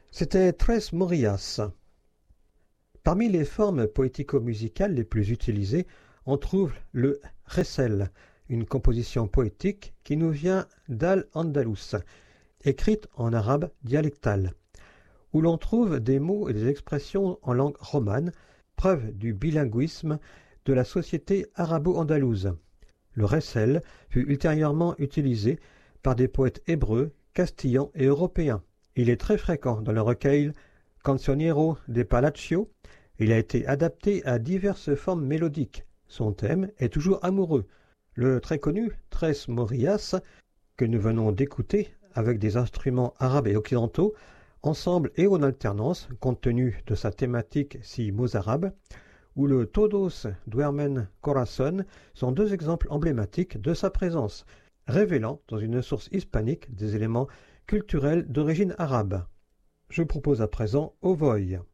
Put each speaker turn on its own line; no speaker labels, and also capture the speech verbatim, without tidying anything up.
C'était Tres Morillas. Parmi les formes poético-musicales les plus utilisées, on trouve le récel, une composition poétique qui nous vient d'Al-Andalus, écrite en arabe dialectal, où l'on trouve des mots et des expressions en langue romane, preuve du bilinguisme de la société arabo-andalouse. Le récel fut ultérieurement utilisé par des poètes hébreux, castillans et européens. Il est très fréquent dans le recueil Canzoniero de Palacio. Il a été adapté à diverses formes mélodiques. Son thème est toujours amoureux. Le très connu Tres Morillas, que nous venons d'écouter avec des instruments arabes et occidentaux, ensemble et en alternance, compte tenu de sa thématique si mozarabe, ou le Todos duermen corazón sont deux exemples emblématiques de sa présence, révélant dans une source hispanique des éléments culturels d'origine arabe. Je propose à présent Ovoy.